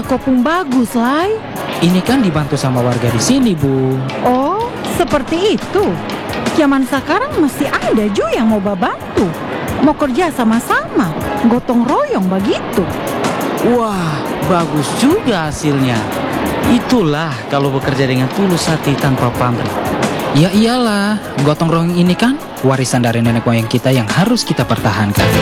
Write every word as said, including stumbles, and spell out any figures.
kopung bagus, Lai. Ini kan dibantu sama warga di sini, Bu. Oh, seperti itu. Zaman sekarang masih ada juga yang mau bantu. Mau kerja sama-sama, gotong royong begitu. Wah, bagus juga hasilnya. Itulah kalau bekerja dengan tulus hati tanpa pamrih. Ya iyalah, gotong royong ini kan warisan dari nenek moyang kita yang harus kita pertahankan.